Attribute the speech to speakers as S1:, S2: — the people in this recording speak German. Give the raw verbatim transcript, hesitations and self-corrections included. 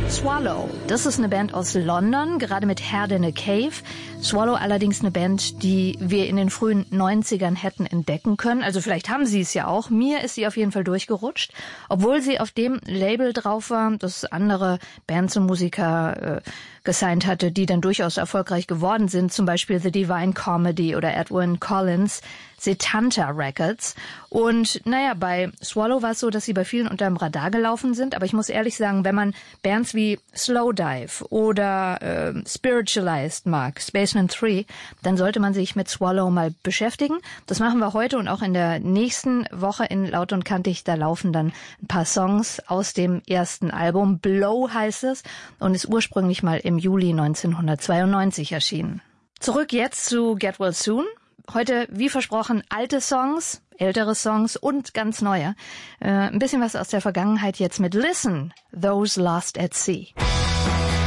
S1: Swallow, das ist eine Band aus London, gerade mit Head in a Cave. Swallow allerdings eine Band, die wir in den frühen neunzigern hätten entdecken können. Also vielleicht haben sie es ja auch. Mir ist sie auf jeden Fall durchgerutscht. Obwohl sie auf dem Label drauf war, das andere Bands und Musiker äh, gesigned hatte, die dann durchaus erfolgreich geworden sind. Zum Beispiel The Divine Comedy oder Edwyn Collins, Setanta Records. Und naja, bei Swallow war es so, dass sie bei vielen unterm Radar gelaufen sind. Aber ich muss ehrlich sagen, wenn man Bands wie Slowdive oder äh, Spiritualized mag, Spaceman drei, dann sollte man sich mit Swallow mal beschäftigen. Das machen wir heute und auch in der nächsten Woche in Laut und Kantig. Da laufen dann ein paar Songs aus dem ersten Album. Blow heißt es und ist ursprünglich mal im Juli neunzehnhundertzweiundneunzig erschienen. Zurück jetzt zu Get Well Soon. Heute, wie versprochen, alte Songs, ältere Songs und ganz neue. Äh, ein bisschen was aus der Vergangenheit jetzt mit Listen, Those Lost at Sea.